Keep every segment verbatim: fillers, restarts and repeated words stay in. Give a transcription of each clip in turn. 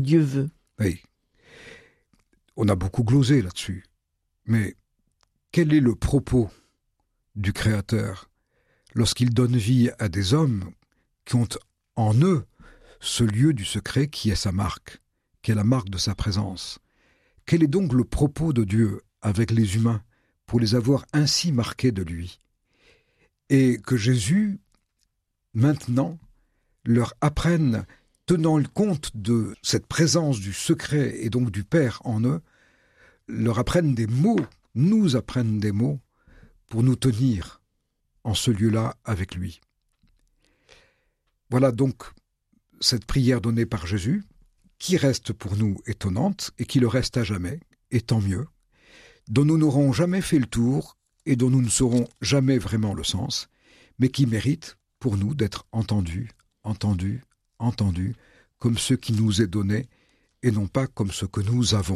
Dieu veut. Oui. On a beaucoup glosé là-dessus. Mais quel est le propos du Créateur lorsqu'il donne vie à des hommes qui ont en eux ce lieu du secret qui est sa marque, qui est la marque de sa présence? Quel est donc le propos de Dieu avec les humains pour les avoir ainsi marqués de lui? Et que Jésus, maintenant, leur apprenne, tenant compte de cette présence du secret et donc du Père en eux, leur apprenne des mots, nous apprenne des mots pour nous tenir en ce lieu-là avec lui. Voilà donc cette prière donnée par Jésus, qui reste pour nous étonnante et qui le reste à jamais, et tant mieux, dont nous n'aurons jamais fait le tour et dont nous ne saurons jamais vraiment le sens, mais qui mérite pour nous d'être entendus, entendus, entendus, comme ce qui nous est donné et non pas comme ce que nous avons.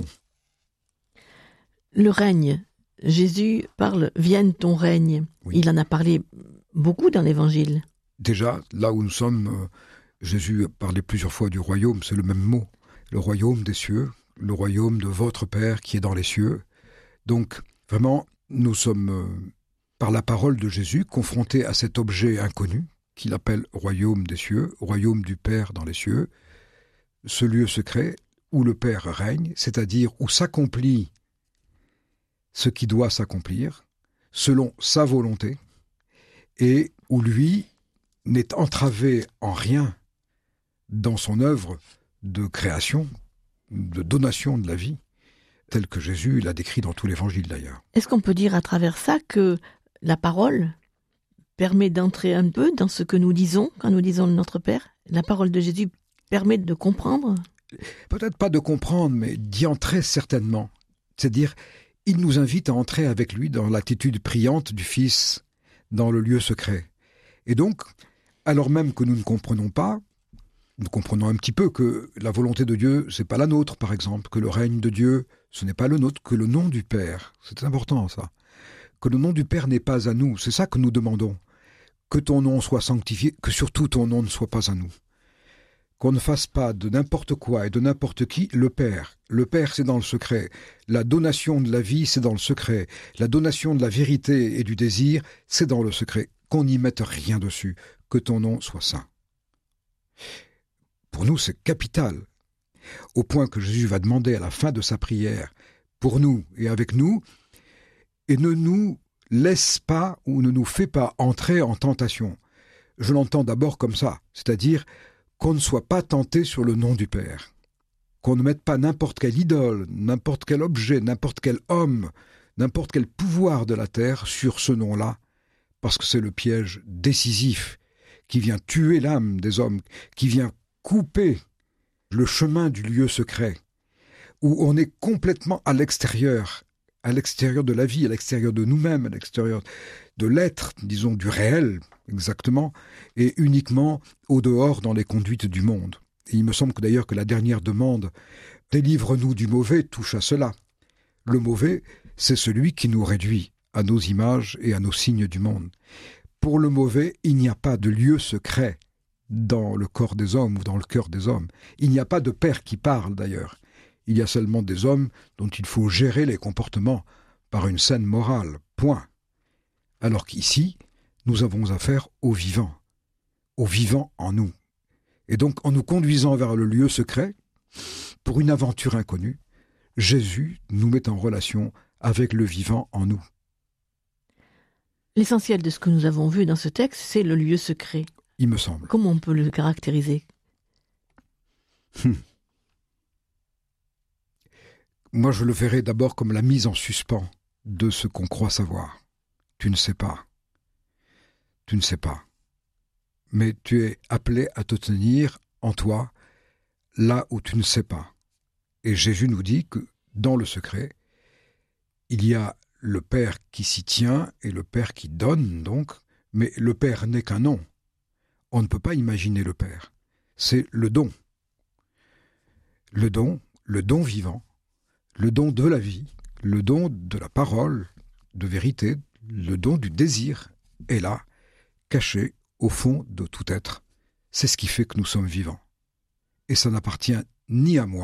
Le règne. Jésus parle « Vienne ton règne ». Oui. Il en a parlé beaucoup dans l'Évangile. Déjà, là où nous sommes, euh, Jésus parlait plusieurs fois du royaume, c'est le même mot. Le royaume des cieux, le royaume de votre Père qui est dans les cieux. Donc, vraiment, nous sommes, euh, par la parole de Jésus, confrontés à cet objet inconnu qu'il appelle royaume des cieux, royaume du Père dans les cieux, ce lieu secret où le Père règne, c'est-à-dire où s'accomplit ce qui doit s'accomplir, selon sa volonté, et où lui n'est entravé en rien dans son œuvre de création, de donation de la vie, telle que Jésus l'a décrit dans tout l'Évangile d'ailleurs. Est-ce qu'on peut dire à travers ça que la parole permet d'entrer un peu dans ce que nous disons quand nous disons notre Père? La parole de Jésus permet de comprendre? Peut-être pas de comprendre, mais d'y entrer certainement. C'est-à-dire, il nous invite à entrer avec lui dans l'attitude priante du Fils, dans le lieu secret. Et donc, alors même que nous ne comprenons pas, nous comprenons un petit peu que la volonté de Dieu, c'est pas la nôtre, par exemple, que le règne de Dieu, ce n'est pas le nôtre, que le nom du Père, c'est important ça, que le nom du Père n'est pas à nous, c'est ça que nous demandons, que ton nom soit sanctifié, que surtout ton nom ne soit pas à nous. Qu'on ne fasse pas de n'importe quoi et de n'importe qui le Père. Le Père, c'est dans le secret. La donation de la vie, c'est dans le secret. La donation de la vérité et du désir, c'est dans le secret. Qu'on n'y mette rien dessus. Que ton nom soit saint. Pour nous, c'est capital. Au point que Jésus va demander à la fin de sa prière, pour nous et avec nous, et ne nous laisse pas ou ne nous fait pas entrer en tentation. Je l'entends d'abord comme ça, c'est-à-dire qu'on ne soit pas tenté sur le nom du Père, qu'on ne mette pas n'importe quelle idole, n'importe quel objet, n'importe quel homme, n'importe quel pouvoir de la terre sur ce nom-là, parce que c'est le piège décisif qui vient tuer l'âme des hommes, qui vient couper le chemin du lieu secret, où on est complètement à l'extérieur, à l'extérieur de la vie, à l'extérieur de nous-mêmes, à l'extérieur de l'être, disons, du réel, exactement, et uniquement au dehors dans les conduites du monde. Et il me semble que d'ailleurs que la dernière demande « Délivre-nous du mauvais » touche à cela. Le mauvais, c'est celui qui nous réduit à nos images et à nos signes du monde. Pour le mauvais, il n'y a pas de lieu secret dans le corps des hommes ou dans le cœur des hommes. Il n'y a pas de père qui parle d'ailleurs. Il y a seulement des hommes dont il faut gérer les comportements par une saine morale, point. Alors qu'ici, nous avons affaire au vivant, au vivant en nous. Et donc, en nous conduisant vers le lieu secret, pour une aventure inconnue, Jésus nous met en relation avec le vivant en nous. L'essentiel de ce que nous avons vu dans ce texte, c'est le lieu secret. Il me semble. Comment on peut le caractériser? hum. Moi, je le verrais d'abord comme la mise en suspens de ce qu'on croit savoir. Tu ne sais pas. Tu ne sais pas. Mais tu es appelé à te tenir en toi là où tu ne sais pas. Et Jésus nous dit que dans le secret, il y a le Père qui s'y tient et le Père qui donne donc, mais le Père n'est qu'un nom. On ne peut pas imaginer le Père. C'est le don. Le don, le don vivant, le don de la vie, le don de la parole, de vérité, le don du désir est là, caché au fond de tout être. C'est ce qui fait que nous sommes vivants. Et ça n'appartient ni à moi.